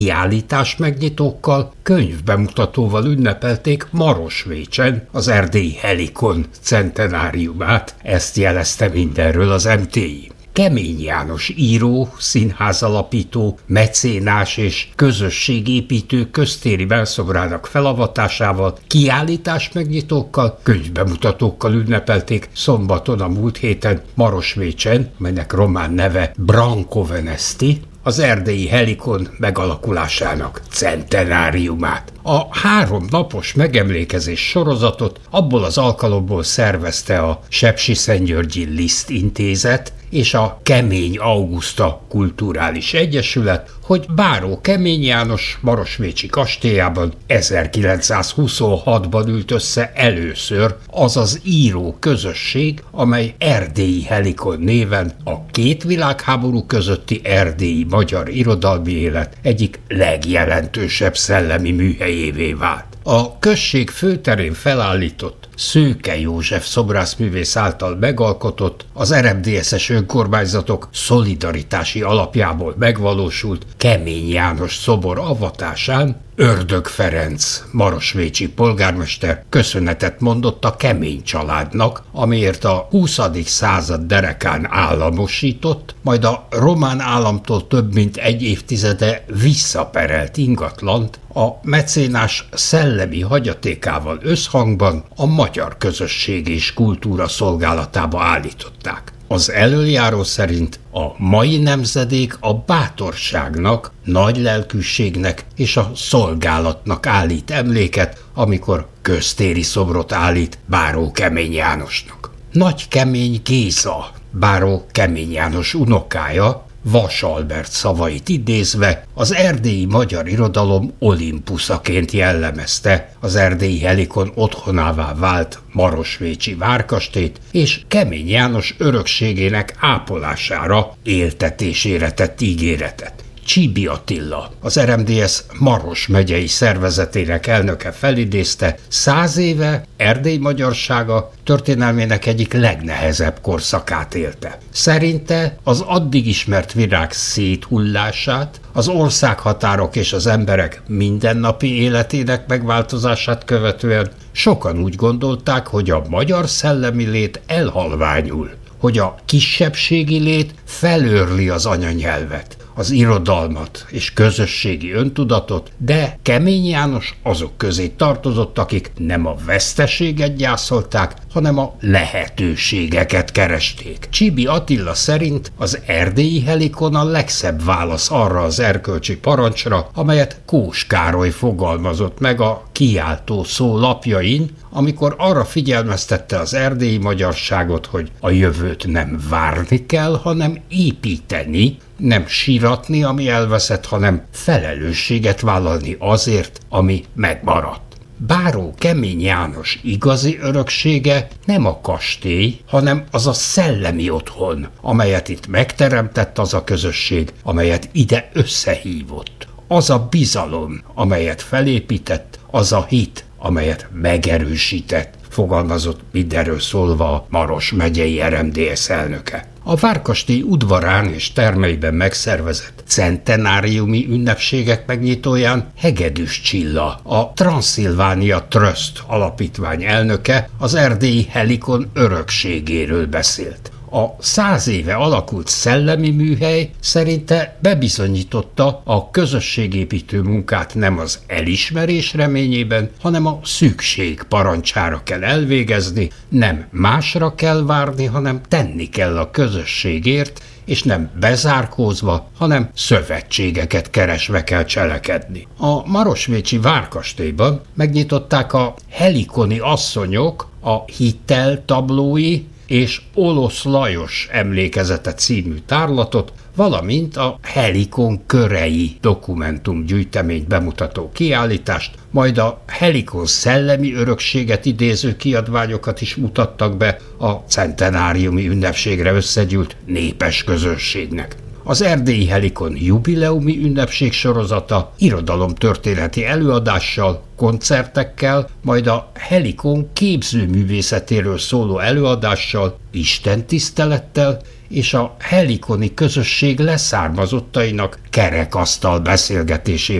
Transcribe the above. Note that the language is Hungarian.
Kiállítás megnyitókkal, könyvbemutatóval ünnepelték Marosvécsen az erdélyi Helikon centenáriumát, ezt jelezte mindenről az MTI. Kemény János író, színházalapító, mecénás és közösségépítő köztéri belszobrának felavatásával, kiállítás megnyitókkal, könyvbemutatókkal ünnepelték szombaton a múlt héten Marosvécsen, melynek román neve Brankovenesti, az erdélyi Helikon megalakulásának centenáriumát. A 3 napos megemlékezés sorozatot abból az alkalomból szervezte a Sepsiszentgyörgyi Liszt Intézet és a Kemény Auguszta Kulturális Egyesület, hogy Báró Kemény János marosvécsi kastélyában 1926-ban ült össze először az az író közösség, amely erdélyi Helikon néven a 2 világháború közötti erdélyi magyar irodalmi élet egyik legjelentősebb szellemi műhelyévé vált. A község főterén felállított Szőke József szobrászművész által megalkotott, az RMDSZ-es önkormányzatok szolidaritási alapjából megvalósult Kemény János szobor avatásán Ördög Ferenc marosvécsi polgármester köszönetet mondott a Kemény családnak, amiért a 20. század derekán államosított, majd a román államtól több mint 1 évtizede visszaperelt ingatlant a mecénás szellemi hagyatékával összhangban a magyar közösség és kultúra szolgálatába állították. Az elöljáró szerint a mai nemzedék a bátorságnak, nagy lelkűségnek és a szolgálatnak állít emléket, amikor köztéri szobrot állít Báró Kemény Jánosnak. Nagy Kemény Géza, Báró Kemény János unokája, Vas Albert szavait idézve az erdélyi magyar irodalom olimpuszaként jellemezte az erdélyi Helikon otthonává vált marosvécsi várkastélyt, és Kemény János örökségének ápolására, éltetésére tett ígéretet. Csibi Attila, az RMDSZ Maros megyei szervezetének elnöke felidézte, 100 éve Erdély magyarsága történelmének egyik legnehezebb korszakát élte. Szerinte az addig ismert virág széthullását, az országhatárok és az emberek mindennapi életének megváltozását követően sokan úgy gondolták, hogy a magyar szellemi lét elhalványul, hogy a kisebbségi lét felőrli az anyanyelvet, az irodalmat és közösségi öntudatot, de Kemény János azok közé tartozott, akik nem a veszteséget gyászolták, hanem a lehetőségeket keresték. Csibi Attila szerint az erdélyi Helikon a legszebb válasz arra az erkölcsi parancsra, amelyet Kós Károly fogalmazott meg a kiáltó szó lapjain, amikor arra figyelmeztette az erdélyi magyarságot, hogy a jövőt nem várni kell, hanem építeni, nem síratni, ami elveszett, hanem felelősséget vállalni azért, ami megmaradt. Báró Kemény János igazi öröksége nem a kastély, hanem az a szellemi otthon, amelyet itt megteremtett az a közösség, amelyet ide összehívott. Az a bizalom, amelyet felépített, az a hit, amelyet megerősített, fogalmazott mindenről szólva a Maros megyei RMDSZ elnöke. A várkastély udvarán és termeiben megszervezett centenáriumi ünnepségek megnyitóján Hegedűs Csilla, a Transzilvánia Trust alapítvány elnöke az erdélyi Helikon örökségéről beszélt. A 100 éve alakult szellemi műhely szerinte bebizonyította a közösségépítő munkát nem az elismerés reményében, hanem a szükség parancsára kell elvégezni, nem másra kell várni, hanem tenni kell a közösségért, és nem bezárkózva, hanem szövetségeket keresve kell cselekedni. A marosvécsi várkastélyban megnyitották a helikoni asszonyok a hitel tablói és Olosz Lajos emlékezete című tárlatot, valamint a Helikon körei dokumentumgyűjteményt bemutató kiállítást, majd a Helikon szellemi örökséget idéző kiadványokat is mutattak be a centenáriumi ünnepségre összegyűlt népes közönségnek. Az erdélyi Helikon jubileumi ünnepség sorozata irodalomtörténeti előadással, koncertekkel, majd a Helikon képzőművészetéről szóló előadással, istentisztelettel és a helikoni közösség leszármazottainak kerekasztal beszélgetésével